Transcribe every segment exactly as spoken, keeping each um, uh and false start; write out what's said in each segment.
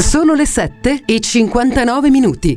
Sono le sette e cinquantanove minuti.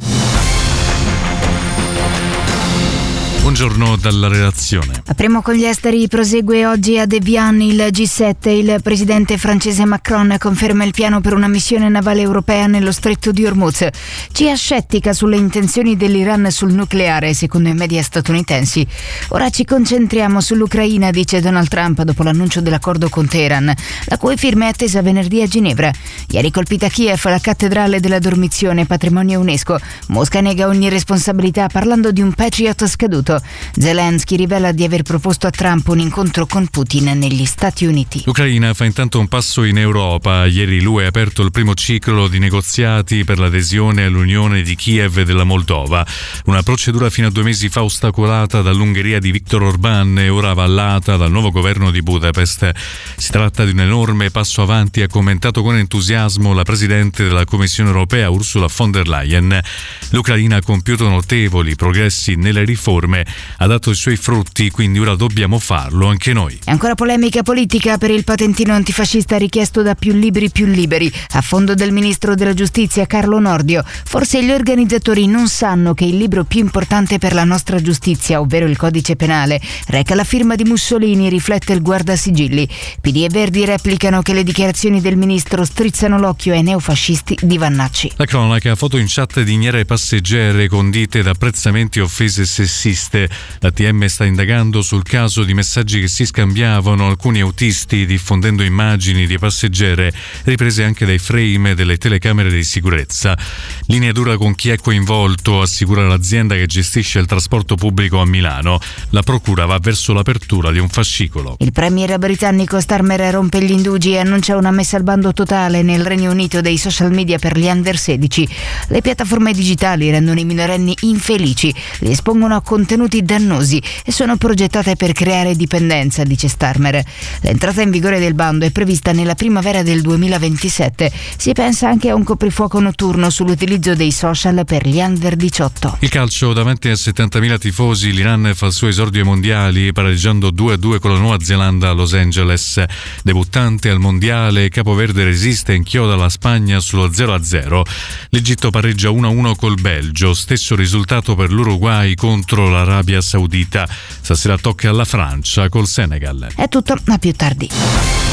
Buongiorno dalla redazione. Apriamo con gli esteri. Prosegue oggi ad Evian il G sette. Il presidente francese Macron conferma il piano per una missione navale europea nello stretto di Hormuz. C I A scettica sulle intenzioni dell'Iran sul nucleare, secondo i media statunitensi. Ora ci concentriamo sull'Ucraina, dice Donald Trump dopo l'annuncio dell'accordo con Teheran, la cui firma è attesa venerdì a Ginevra. Ieri colpita Kiev, la cattedrale della dormizione, patrimonio UNESCO. Mosca nega ogni responsabilità parlando di un Patriot scaduto. Zelensky rivela di aver proposto a Trump un incontro con Putin negli Stati Uniti. L'Ucraina fa intanto un passo in Europa. Ieri l'U E ha aperto il primo ciclo di negoziati per l'adesione all'Unione di Kiev e della Moldova. Una procedura fino a due mesi fa ostacolata dall'Ungheria di Viktor Orbán e ora avallata dal nuovo governo di Budapest. Si tratta di un enorme passo avanti, ha commentato con entusiasmo la Presidente della Commissione Europea Ursula von der Leyen. L'Ucraina ha compiuto notevoli progressi nelle riforme, ha dato i suoi frutti, quindi ora dobbiamo farlo anche noi. E ancora polemica politica per il patentino antifascista richiesto da Più Libri Più Liberi, a fondo del ministro della giustizia Carlo Nordio. Forse gli organizzatori non sanno che il libro più importante per la nostra giustizia, ovvero il codice penale, reca la firma di Mussolini, riflette il guardasigilli. P D e Verdi replicano che le dichiarazioni del ministro strizzano l'occhio ai neofascisti di Vannacci. La cronaca, foto in chat di ignare passeggere condite da apprezzamenti e offese sessiste. La T M sta indagando sul caso di messaggi che si scambiavano alcuni autisti diffondendo immagini di passeggere riprese anche dai frame delle telecamere di sicurezza. Linea dura con chi è coinvolto, assicura l'azienda che gestisce il trasporto pubblico a Milano. La procura va verso l'apertura di un fascicolo. Il premier britannico Starmer rompe gli indugi e annuncia una messa al bando totale nel Regno Unito dei social media per gli under sedici. Le piattaforme digitali rendono i minorenni infelici, li espongono a contenuti dannosi e sono progettate per creare dipendenza, dice Starmer. L'entrata in vigore del bando è prevista nella primavera del duemilaventisette. Si pensa anche a un coprifuoco notturno sull'utilizzo dei social per gli under diciotto. Il calcio, davanti a settantamila tifosi, l'Iran fa il suo esordio ai mondiali pareggiando due a due con la Nuova Zelanda a Los Angeles. Debuttante al mondiale, Capoverde resiste e inchioda la Spagna sullo zero a zero. L'Egitto pareggia uno a uno col Belgio, stesso risultato per l'Uruguay contro l'Arabia Saudita. Stasera tocca alla Francia col Senegal. È tutto, a più tardi.